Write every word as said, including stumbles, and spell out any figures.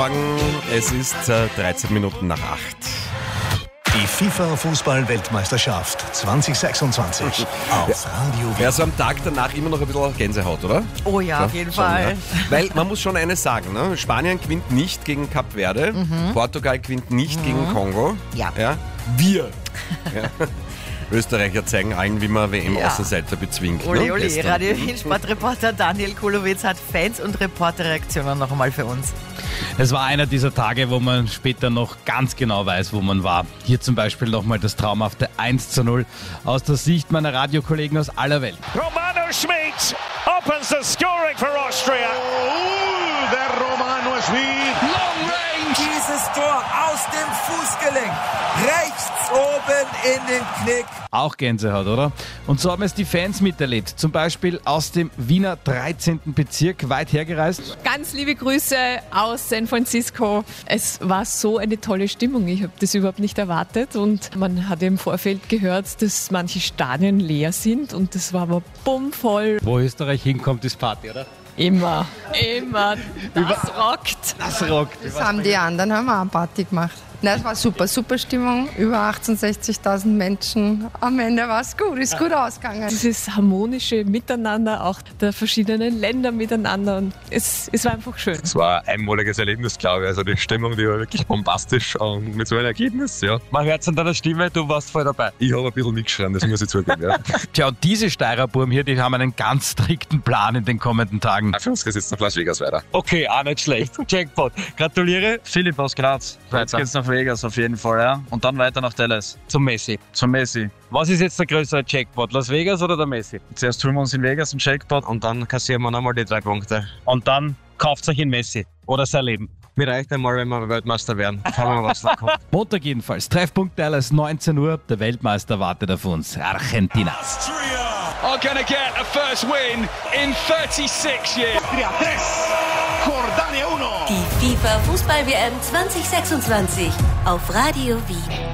Morgen, es ist äh, dreizehn Minuten nach acht. Die FIFA-Fußball-Weltmeisterschaft zwanzig sechsundzwanzig auf Radio Wien. Ja, so am Tag danach immer noch ein bisschen Gänsehaut, oder? Oh ja, So, auf jeden schon, Fall. Ja. Weil man muss schon eines sagen, ne? Spanien gewinnt nicht gegen Kap Verde, Mhm. Portugal gewinnt nicht mhm. gegen Kongo. Ja. ja? Wir. Ja. Österreicher zeigen allen, wie man W M-Außenseiter Ja. bezwingt. Ole, ne? ole, Gestern. Radio Wien Sportreporter Daniel Kulowitz hat Fans- und Reporterreaktionen noch einmal für uns. Es war einer dieser Tage, wo man später noch ganz genau weiß, wo man war. Hier zum Beispiel nochmal das traumhafte eins zu null aus der Sicht meiner Radiokollegen aus aller Welt. Romano Schmid opens the scoring for Austria. Oh, der Romano Schmid. Long range. Dieses Tor aus dem Fußgelenk. Rechts oben in den Knick. Auch Gänsehaut, oder? Und so haben es die Fans miterlebt. Zum Beispiel aus dem Wiener dreizehnten Bezirk, weit hergereist. Ganz liebe Grüße aus San Francisco. Es war so eine tolle Stimmung. Ich habe das überhaupt nicht erwartet. Und man hat im Vorfeld gehört, dass manche Stadien leer sind. Und das war aber bummvoll. Wo Österreich hinkommt, ist Party, oder? Immer, immer. Das rockt. Das rockt. Das haben die anderen, haben auch Party gemacht. Nein, es war super, super Stimmung. Über achtundsechzigtausend Menschen. Am Ende war es gut, ist gut ausgegangen. Dieses harmonische Miteinander, auch der verschiedenen Länder miteinander. Und es, es war einfach schön. Es war ein einmaliges Erlebnis, glaube ich. Also die Stimmung, die war wirklich bombastisch und mit so einem Ergebnis, ja. Man hört es an deiner Stimme, du warst voll dabei. Ich habe ein bisschen mitgeschrien, das muss ich zugeben, ja. Tja, und diese Steirerburm hier, die haben einen ganz strikten Plan in den kommenden Tagen. Für uns geht es jetzt nach Las Vegas weiter. Okay, auch nicht schlecht. Jackpot. Gratuliere. Philipp aus Graz. Jetzt geht's nach Vegas auf jeden Fall, ja. Und dann weiter nach Dallas. Zum Messi. Zum Messi. Was ist jetzt der größere Jackpot? Las Vegas oder der Messi? Zuerst holen wir uns in Vegas einen Jackpot. Und dann kassieren wir nochmal die drei Punkte. Und dann kauft euch in Messi. Oder sein Leben. Mir reicht einmal, wenn wir Weltmeister werden. Schauen wir mal, was da kommt. Montag jedenfalls. Treffpunkt Dallas, neunzehn Uhr. Der Weltmeister wartet auf uns. Argentina. Are gonna get a first win in thirty-six years. Jordania uno. Die FIFA Fußball-W M zwanzig sechsundzwanzig auf Radio Wien.